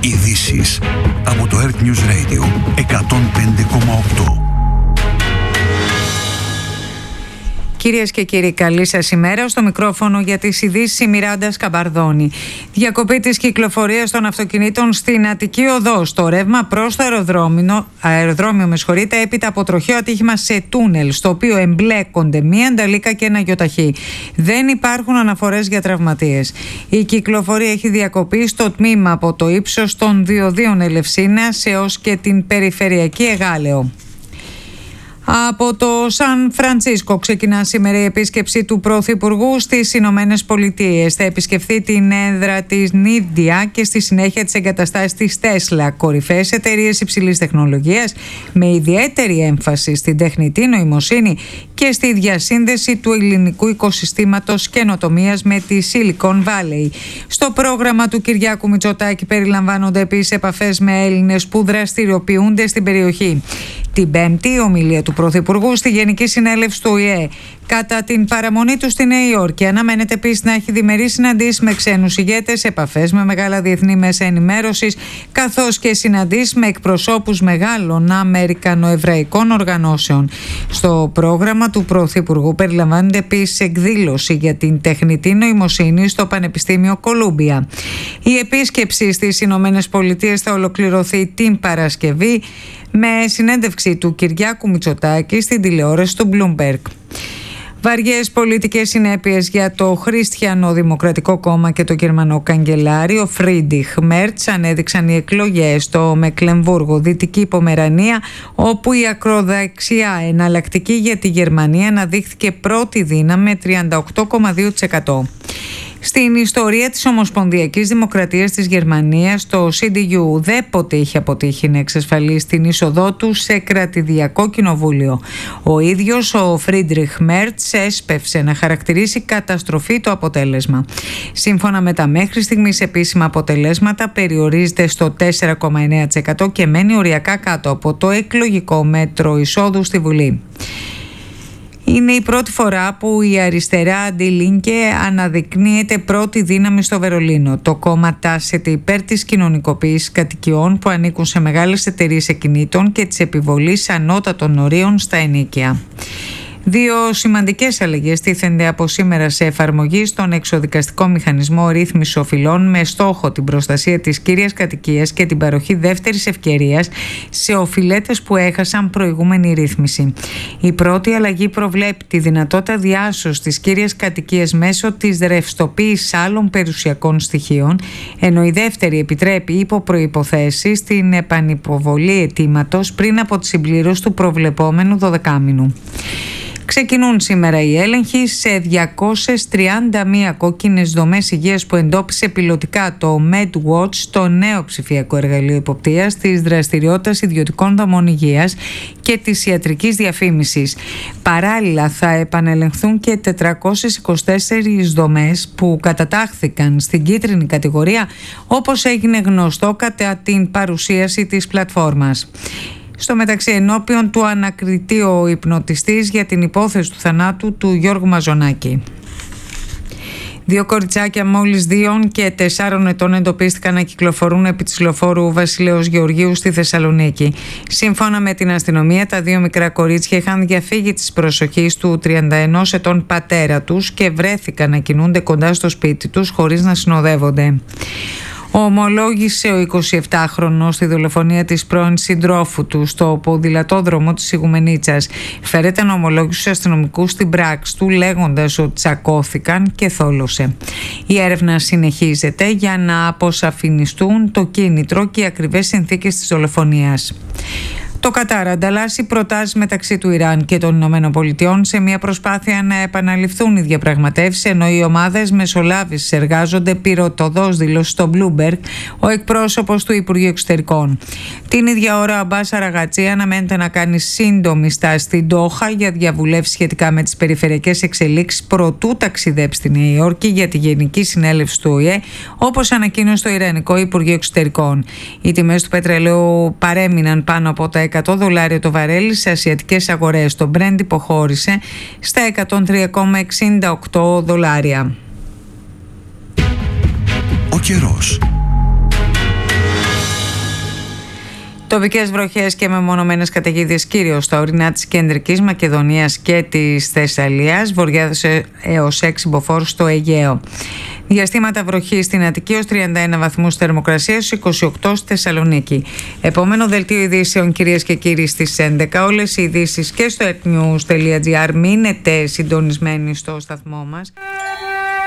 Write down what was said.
Ειδήσεις από το Earth News Radio 105,8. Κυρίες και κύριοι, καλή σας ημέρα. Στο μικρόφωνο για τις ειδήσεις η Μιράντα Σκαμπαρδόνη. Διακοπή της κυκλοφορίας των αυτοκινήτων στην Αττική Οδό. Στο ρεύμα προς το αεροδρόμιο, έπειτα από τροχαίο ατύχημα σε τούνελ, στο οποίο εμπλέκονται μία ανταλίκα και ένα γιοταχή. Δεν υπάρχουν αναφορές για τραυματίες. Η κυκλοφορία έχει διακοπεί στο τμήμα από το ύψος των διοδίων Ελευσίνας έως και την περιφερειακή Εγάλεο. Από το Σαν Φρανσίσκο ξεκινά σήμερα η επίσκεψη του Πρωθυπουργού στις Ηνωμένες Πολιτείες. Θα επισκεφθεί την έδρα της Νίδια και στη συνέχεια τις εγκαταστάσεις της Τέσλα, κορυφαίες εταιρείες υψηλής τεχνολογίας, με ιδιαίτερη έμφαση στην τεχνητή νοημοσύνη και στη διασύνδεση του ελληνικού οικοσυστήματος καινοτομίας με τη Silicon Valley. Στο πρόγραμμα του Κυριάκου Μητσοτάκη περιλαμβάνονται επίσης επαφές με Έλληνες που δραστηριοποιούνται στην περιοχή. Την Πέμπτη, η ομιλία του Πρωθυπουργού στη Γενική Συνέλευση του ΟΗΕ. Κατά την παραμονή του στη Νέα Υόρκη, αναμένεται επίσης να έχει διμερείς συναντήσεις με ξένους ηγέτες, επαφές με μεγάλα διεθνή μέσα ενημέρωσης, καθώς και συναντήσεις με εκπροσώπους μεγάλων αμερικανοεβραϊκών οργανώσεων. Στο πρόγραμμα του Πρωθυπουργού περιλαμβάνεται επίσης εκδήλωση για την τεχνητή νοημοσύνη στο Πανεπιστήμιο Κολούμπια. Η επίσκεψη στις Ηνωμένες Πολιτείες θα ολοκληρωθεί την Παρασκευή με συνέντευξη του Κυριάκου Μητσοτάκη στην τηλεόραση του Bloomberg. Βαριές πολιτικές συνέπειες για το Χριστιανοδημοκρατικό Κόμμα και το Γερμανό καγκελάριο Φρίντριχ Μέρτς ανέδειξαν οι εκλογές στο Μεκλεμβούργο, Δυτική Πομερανία, όπου η ακροδεξιά εναλλακτική για τη Γερμανία αναδείχθηκε πρώτη δύναμη με 38,2%. Στην ιστορία της Ομοσπονδιακής Δημοκρατίας της Γερμανίας, το CDU ουδέποτε είχε αποτύχει να εξασφαλίσει την είσοδό του σε κρατηδιακό κοινοβούλιο. Ο ίδιος ο Φρίντριχ Μέρτς έσπευσε να χαρακτηρίσει καταστροφή το αποτέλεσμα. Σύμφωνα με τα μέχρι στιγμής επίσημα αποτελέσματα, περιορίζεται στο 4,9% και μένει οριακά κάτω από το εκλογικό μέτρο εισόδου στη Βουλή. Είναι η πρώτη φορά που η αριστερά αντιλίνκε αναδεικνύεται πρώτη δύναμη στο Βερολίνο. Το κόμμα τάσεται υπέρ της κοινωνικοποίησης κατοικιών που ανήκουν σε μεγάλες εταιρείες ακινήτων και της επιβολής ανώτατων ορίων στα ενοίκια. Δύο σημαντικές αλλαγές τίθενται από σήμερα σε εφαρμογή στον εξοδικαστικό μηχανισμό ρύθμισης οφειλών με στόχο την προστασία της κύριας κατοικίας και την παροχή δεύτερης ευκαιρίας σε οφειλέτες που έχασαν προηγούμενη ρύθμιση. Η πρώτη αλλαγή προβλέπει τη δυνατότητα διάσωσης της κύριας κατοικίας μέσω της ρευστοποίησης άλλων περιουσιακών στοιχείων, ενώ η δεύτερη επιτρέπει υπό προϋποθέσεις την επανυποβολή αιτήματος πριν από τη συμπλήρωση του προβλεπόμενου 12μηνου. Ξεκινούν σήμερα οι έλεγχοι σε 231 κόκκινες δομές υγείας που εντόπισε πιλωτικά το MedWatch, το νέο ψηφιακό εργαλείο υποπτείας της δραστηριότητας ιδιωτικών δομών υγείας και της ιατρικής διαφήμισης. Παράλληλα θα επανελεγχθούν και 424 δομές που κατατάχθηκαν στην κίτρινη κατηγορία, όπως έγινε γνωστό κατά την παρουσίαση της πλατφόρμας. Στο μεταξύ, ενώπιον του ανακριτεί ο υπνοτιστής για την υπόθεση του θανάτου του Γιώργου Μαζονάκη. Δύο κοριτσάκια μόλις 2 και 4 ετών εντοπίστηκαν να κυκλοφορούν επί της λεωφόρου Βασιλέως Γεωργίου στη Θεσσαλονίκη. Σύμφωνα με την αστυνομία, τα δύο μικρά κορίτσια είχαν διαφύγει της προσοχής του 31 ετών πατέρα τους και βρέθηκαν να κινούνται κοντά στο σπίτι τους χωρίς να συνοδεύονται. Ομολόγησε ο 27χρονος τη δολοφονία της πρώην συντρόφου του στο ποδηλατόδρομο της Ιγουμενίτσας. Φέρεται να ομολόγησε στους αστυνομικούς στην πράξη του, λέγοντας ότι τσακώθηκαν και θόλωσε. Η έρευνα συνεχίζεται για να αποσαφινιστούν το κίνητρο και οι ακριβές συνθήκες της δολοφονίας. Το Κατάρ ανταλλάσσει προτάσεις μεταξύ του Ιράν και των Ηνωμένων Πολιτειών σε μια προσπάθεια να επαναληφθούν οι διαπραγματεύσεις, ενώ οι ομάδες μεσολάβησης εργάζονται πυροτοδός, δήλωσε στο Bloomberg ο εκπρόσωπος του Υπουργείου Εξωτερικών. Την ίδια ώρα, ο Αμπάς Αραγατσί αναμένεται να κάνει σύντομη στάση στην Ντόχα για διαβουλεύσεις σχετικά με τις περιφερειακές εξελίξεις προτού ταξιδέψει στη Νέα Υόρκη για τη Γενική Συνέλευση του ΟΗΕ, όπως ανακοίνωσε το Ιρανικό Υπουργείο Εξωτερικών. Οι τιμές του πετρελαίου παρέμειναν πάνω από τα $100 το βαρέλι σε ασιατικές αγορές. Το Brent υποχώρησε στα $103,68. Ο καιρός. Τοπικές βροχές και μεμονωμένες καταιγίδες κυρίως στα ορεινά της Κεντρικής Μακεδονίας και της Θεσσαλίας, βορειάδες έως 6 μποφόρ στο Αιγαίο. Διαστήματα βροχής στην Αττική ως 31 βαθμούς θερμοκρασίας, 28 στη Θεσσαλονίκη. Επόμενο δελτίο ειδήσεων, κυρίες και κύριοι, στις 11. Όλες οι ειδήσεις και στο earthnews.gr. Μείνετε συντονισμένοι στο σταθμό μας.